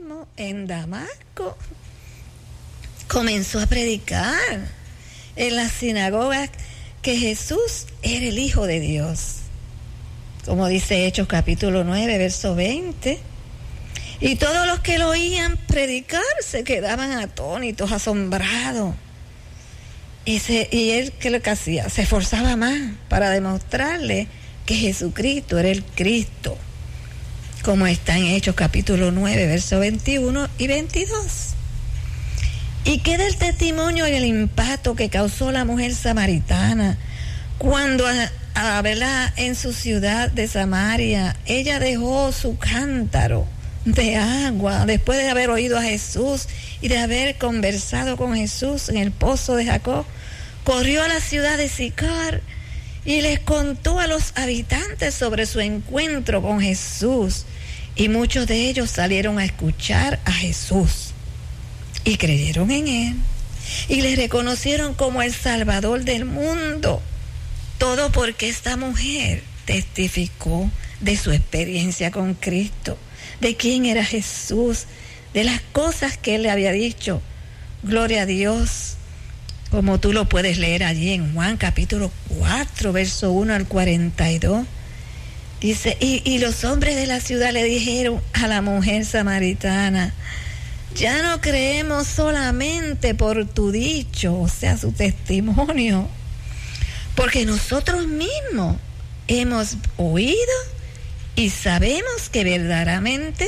mismo en Damasco comenzó a predicar en las sinagogas que Jesús era el Hijo de Dios, como dice Hechos capítulo 9, verso 20. Y todos los que lo oían predicar se quedaban atónitos, asombrados. Y él, ¿qué es lo que hacía? Se esforzaba más para demostrarle que Jesucristo era el Cristo, como está en Hechos capítulo 9, versos 21 y 22. Y queda el testimonio y el impacto que causó la mujer samaritana cuando ¿verdad? En su ciudad de Samaria ella dejó su cántaro de agua después de haber oído a Jesús y de haber conversado con Jesús en el pozo de Jacob. Corrió a la ciudad de Sicar y les contó a los habitantes sobre su encuentro con Jesús, y muchos de ellos salieron a escuchar a Jesús y creyeron en él y le reconocieron como el Salvador del mundo. Todo porque esta mujer testificó de su experiencia con Cristo, de quién era Jesús, de las cosas que él le había dicho. Gloria a Dios, como tú lo puedes leer allí en Juan capítulo 4, verso 1 al 42. Dice, y los hombres de la ciudad le dijeron a la mujer samaritana: ya no creemos solamente por tu dicho, o sea, su testimonio, porque nosotros mismos hemos oído y sabemos que verdaderamente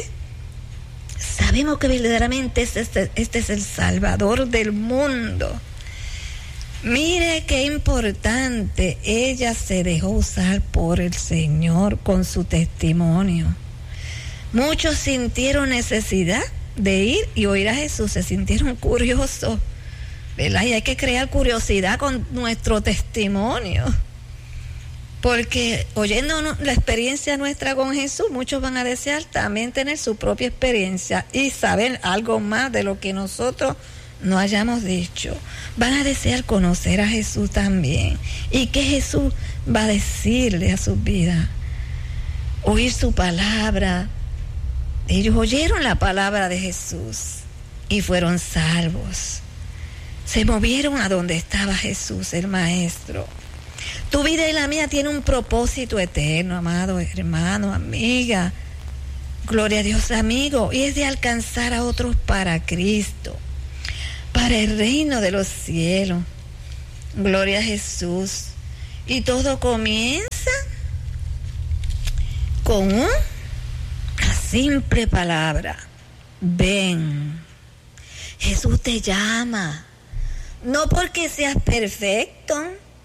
este es el Salvador del mundo. Mire qué importante, ella se dejó usar por el Señor con su testimonio. Muchos sintieron necesidad de ir y oír a Jesús, se sintieron curiosos, ¿verdad? Y hay que crear curiosidad con nuestro testimonio, porque oyendo la experiencia nuestra con Jesús, muchos van a desear también tener su propia experiencia y saber algo más de lo que nosotros no hayamos dicho. Van a desear conocer a Jesús también, y qué Jesús va a decirle a sus vidas, oír su palabra. Ellos oyeron la palabra de Jesús y fueron salvos. Se movieron a donde estaba Jesús, el Maestro. Tu vida y la mía tiene un propósito eterno, amado hermano, amiga. Gloria a Dios, amigo. Y es de alcanzar a otros para Cristo, para el reino de los cielos. Gloria a Jesús. Y todo comienza con una simple palabra: ven. Jesús te llama. No porque seas perfecto.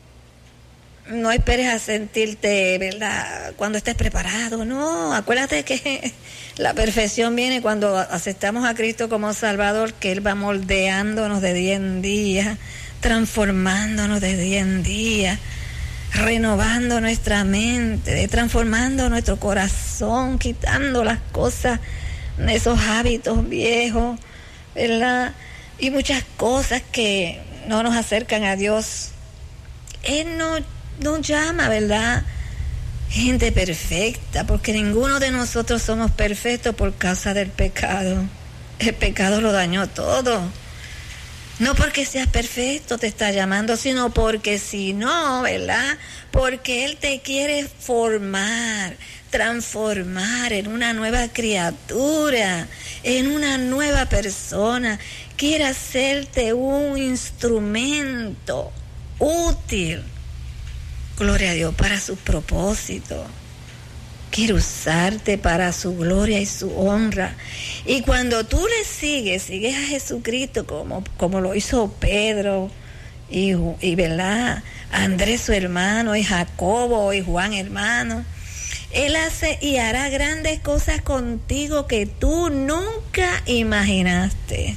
No esperes a sentirte, ¿verdad?, cuando estés preparado. No, acuérdate que la perfección viene cuando aceptamos a Cristo como Salvador, que Él va moldeándonos de día en día, transformándonos de día en día, renovando nuestra mente, transformando nuestro corazón, quitando las cosas, esos hábitos viejos, ¿verdad? Y muchas cosas que no nos acercan a Dios. Él no llama, ¿verdad?, gente perfecta, porque ninguno de nosotros somos perfectos por causa del pecado. El pecado lo dañó todo. No porque seas perfecto te está llamando, sino porque si no, ¿verdad?, porque Él te quiere formar, transformar en una nueva criatura, en una nueva persona. Quiere hacerte un instrumento útil, gloria a Dios, para sus propósitos. Quiere usarte para su gloria y su honra. Y cuando tú le sigues a Jesucristo como lo hizo Pedro y ¿verdad?, Andrés su hermano, y Jacobo y Juan hermano, Él hace y hará grandes cosas contigo que tú nunca imaginaste.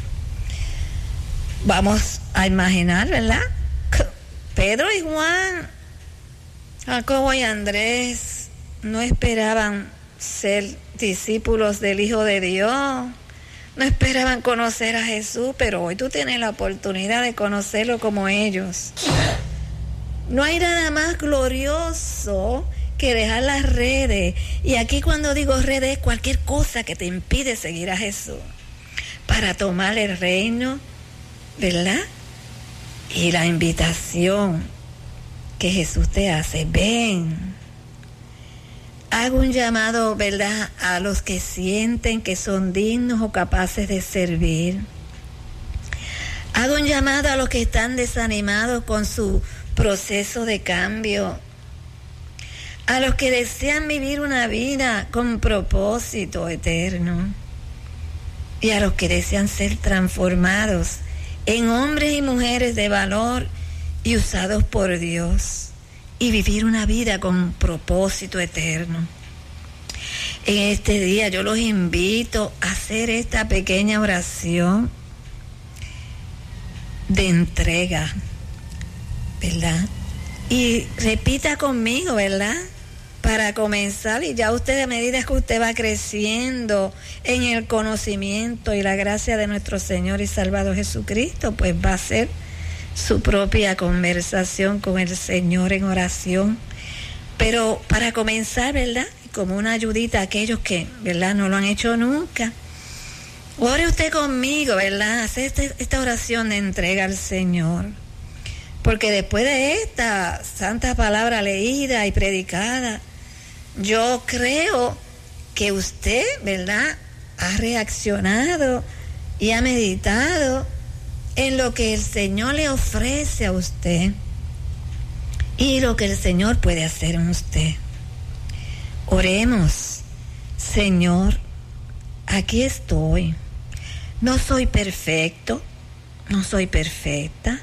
Vamos a imaginar, ¿verdad? Pedro y Juan, Jacobo y Andrés no esperaban ser discípulos del Hijo de Dios, no esperaban conocer a Jesús, pero hoy tú tienes la oportunidad de conocerlo como ellos. No hay nada más glorioso que dejar las redes, y aquí cuando digo redes, cualquier cosa que te impide seguir a Jesús. para tomar el reino, ¿verdad? Y la invitación que Jesús te hace, ven. Hago un llamado, ¿verdad?, a los que sienten que son dignos o capaces de servir. Hago un llamado a los que están desanimados con su proceso de cambio. A los que desean vivir una vida con propósito eterno. Y a los que desean ser transformados en hombres y mujeres de valor y usados por Dios. Y vivir una vida con propósito eterno. En este día yo los invito a hacer esta pequeña oración de entrega, ¿verdad? Y repita conmigo, ¿verdad? Para comenzar, y ya usted, a medida que usted va creciendo en el conocimiento y la gracia de nuestro Señor y Salvador Jesucristo, pues va a ser su propia conversación con el Señor en oración. Pero para comenzar, ¿verdad?, como una ayudita a aquellos que, ¿verdad?, no lo han hecho nunca, ore usted conmigo, ¿verdad? Hace esta oración de entrega al Señor. Porque después de esta santa palabra leída y predicada, yo creo que usted, ¿verdad?, ha reaccionado y ha meditado en lo que el Señor le ofrece a usted y lo que el Señor puede hacer en usted. Oremos. Señor, aquí estoy. No soy perfecto, no soy perfecta,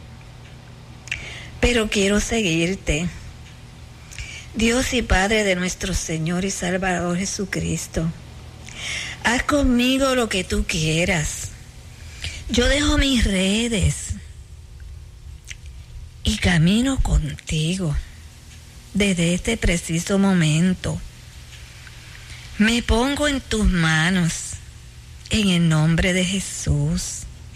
pero quiero seguirte. Dios y Padre de nuestro Señor y Salvador Jesucristo, haz conmigo lo que tú quieras. Yo dejo mis redes y camino contigo desde este preciso momento. Me pongo en tus manos en el nombre de Jesús.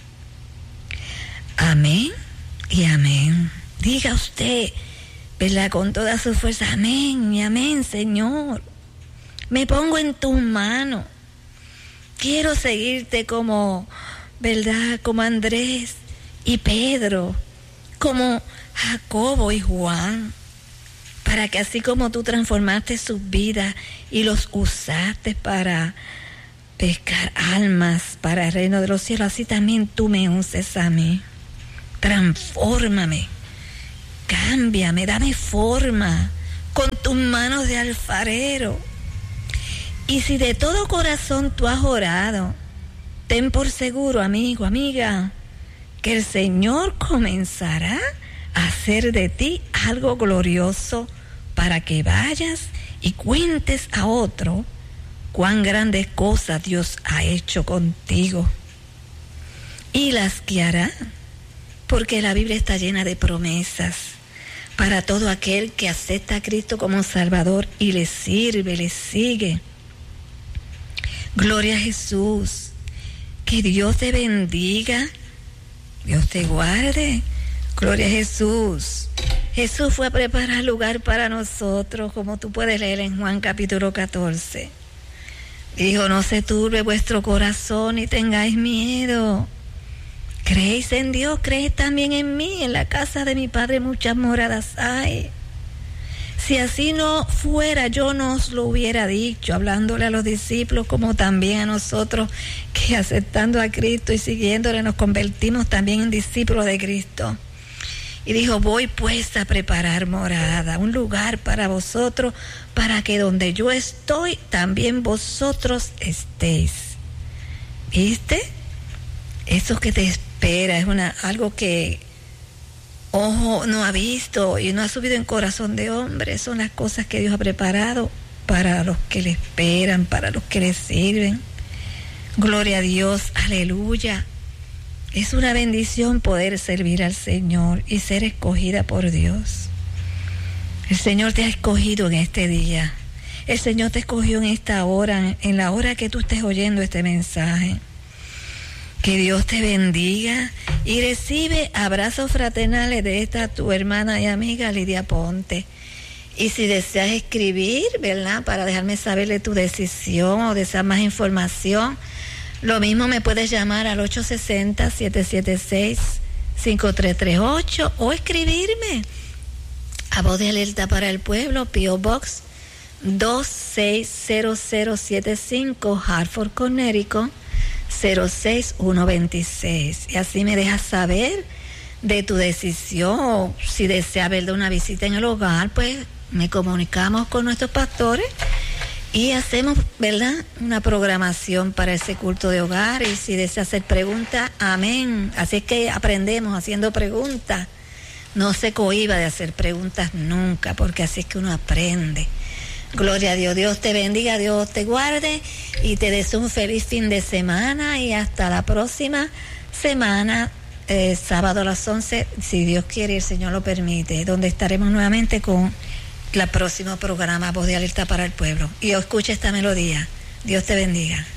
Amén y amén. Diga usted, ¿verdad?, con toda su fuerza, amén y amén, Señor. Me pongo en tus manos. Quiero seguirte como, ¿verdad?, como Andrés y Pedro, como Jacobo y Juan, para que así como tú transformaste sus vidas y los usaste para pescar almas para el reino de los cielos, así también tú me uses a mí. Transfórmame, cámbiame, dame forma con tus manos de alfarero. Y si de todo corazón tú has orado, ten por seguro, amigo, amiga, que el Señor comenzará a hacer de ti algo glorioso para que vayas y cuentes a otro cuán grandes cosas Dios ha hecho contigo y las que hará, porque la Biblia está llena de promesas para todo aquel que acepta a Cristo como Salvador y le sirve, le sigue. Gloria a Jesús. Que Dios te bendiga, Dios te guarde. Gloria a Jesús. Jesús fue a preparar lugar para nosotros, como tú puedes leer en Juan capítulo 14. Dijo, no se turbe vuestro corazón y tengáis miedo. Creéis en Dios, creéis también en mí. En la casa de mi Padre muchas moradas hay. Si así no fuera, yo no os lo hubiera dicho, hablándole a los discípulos como también a nosotros, que aceptando a Cristo y siguiéndole nos convertimos también en discípulos de Cristo. Y dijo, voy pues a preparar morada, un lugar para vosotros, para que donde yo estoy, también vosotros estéis. ¿Viste? Eso que te espera es algo que ojo no ha visto y no ha subido en corazón de hombre. Son las cosas que Dios ha preparado para los que le esperan, para los que le sirven. Gloria a Dios, aleluya. Es una bendición poder servir al Señor y ser escogida por Dios. El Señor te ha escogido en este día. El Señor te escogió en esta hora, en la hora que tú estés oyendo este mensaje. Que Dios te bendiga y recibe abrazos fraternales de esta tu hermana y amiga Lidia Ponte. Y si deseas escribir, ¿verdad?, para dejarme saber de tu decisión o deseas más información, Lo mismo me puedes llamar al 860-776-5338 o escribirme a Voz de Alerta para el Pueblo, P.O. Box 260075, Hartford, Connecticut 06126. Y así me dejas saber de tu decisión, o si deseas ver de una visita en el hogar, pues me comunicamos con nuestros pastores y hacemos, ¿verdad?, una programación para ese culto de hogar. Y si desea hacer preguntas, amén. Así es que aprendemos haciendo preguntas. No se cohíba de hacer preguntas nunca, porque así es que uno aprende. Gloria a Dios. Dios te bendiga, Dios te guarde y te deseo un feliz fin de semana y hasta la próxima semana, sábado a las 11, si Dios quiere y el Señor lo permite, donde estaremos nuevamente con el próximo programa Voz de Alerta para el Pueblo. Y escucha esta melodía. Dios te bendiga.